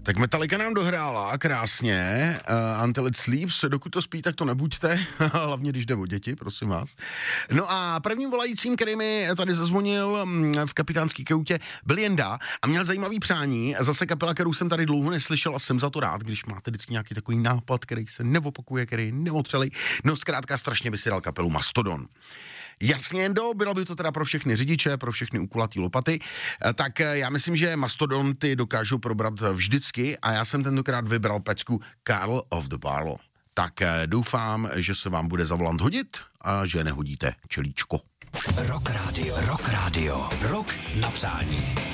Tak Metallica nám dohrála krásně, Until It Sleeps, dokud to spí, tak to nebuďte, hlavně když jde o děti, prosím vás. No a prvním volajícím, který mi tady zazvonil v kapitánský kautě, byl Jenda a měl zajímavý přání, zase kapela, kterou jsem tady dlouho neslyšel a jsem za to rád, když máte vždycky nějaký takový nápad, který se neopakuje, který je neotřelej. No zkrátka strašně by si dal kapelu Mastodon. Jasně, Jendo, bylo by to teda pro všechny řidiče, pro všechny ukulatý lopaty, tak já myslím, že mastodonty dokážou probrat vždycky a já jsem tentokrát vybral pecku Carl of the Barlow. Tak doufám, že se vám bude za volant hodit a že nehodíte čelíčko. Rock Radio, rock na přání.